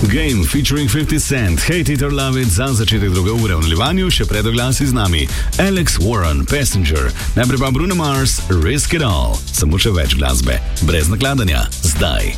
Game featuring 50 Cent, Hate It or Love It za začetek druge ure. V nadaljevanju še predoglasi z nami Alex Warren, Passenger, najprej pa Bruno Mars, Risk It All. Samo še več glasbe, brez nakladanja, zdaj.